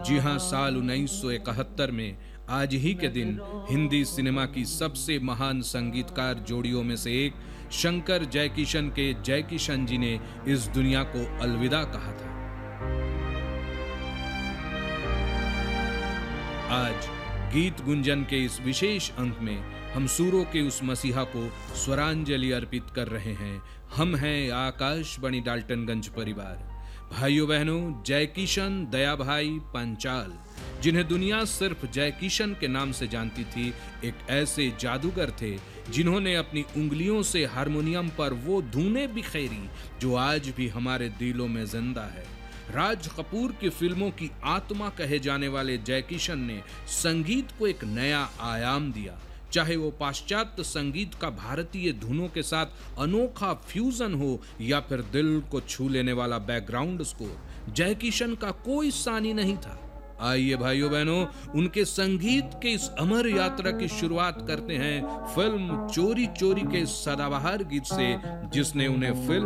जी हाँ, साल 1971 में आज ही के दिन हिंदी सिनेमा की सबसे महान संगीतकार जोड़ियों में से एक शंकर जयकिशन के जयकिशन जी ने इस दुनिया को अलविदा कहा था। आज गीत गुंजन के इस विशेष अंक में हम सूरों के उस मसीहा को स्वरांजलि अर्पित कर रहे हैं। हम हैं आकाशवाणी डाल्टनगंज परिवार। भाइयों बहनों, जयकिशन दया भाई पंचाल, जिन्हें दुनिया सिर्फ जयकिशन के नाम से जानती थी, एक ऐसे जादूगर थे जिन्होंने अपनी उंगलियों से हारमोनियम पर वो धुनें बिखेरी जो आज भी हमारे दिलों में जिंदा है। राज कपूर की फिल्मों की आत्मा कहे जाने वाले जयकिशन ने संगीत को एक नया आयाम दिया। चाहे वो पाश्चात्य संगीत का भारतीय धुनों के साथ अनोखा फ्यूजन हो या फिर दिल को छू लेने वाला बैकग्राउंड स्कोर, जयकिशन का कोई सानी नहीं था। आइए भाइयों बहनों, उनके संगीत के इस अमर यात्रा की शुरुआत करते हैं फिल्म चोरी चोरी के सदाबहार गीत से, जिसने उन्हें फिल्म